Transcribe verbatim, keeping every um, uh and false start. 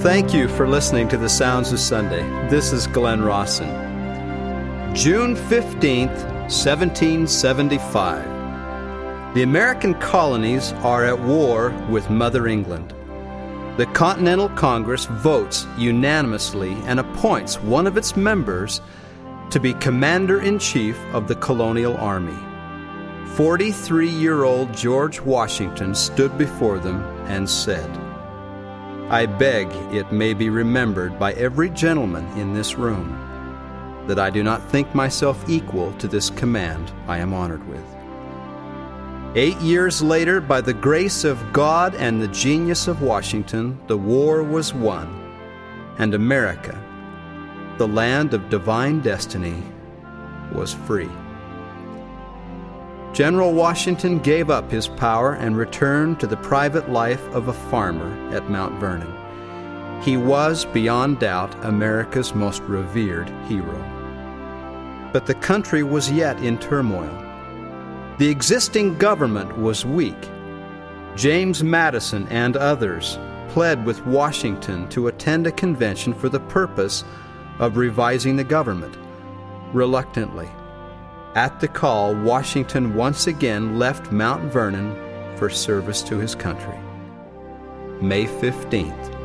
thank you for listening to the Sounds of Sunday. This is Glenn Rawson. June fifteenth, seventeen seventy-five. The American colonies are at war with Mother England. The Continental Congress votes unanimously and appoints one of its members to be Commander-in-Chief of the Colonial Army. forty-three-year-old George Washington stood before them and said, "I beg it may be remembered by every gentleman in this room that I do not think myself equal to this command I am honored with." Eight years later, by the grace of God and the genius of Washington, the war was won, and America, the land of divine destiny, was free. General Washington gave up his power and returned to the private life of a farmer at Mount Vernon. He was, beyond doubt, America's most revered hero. But the country was yet in turmoil. The existing government was weak. James Madison and others pled with Washington to attend a convention for the purpose of revising the government. Reluctantly, at the call, Washington once again left Mount Vernon for service to his country. May fifteenth,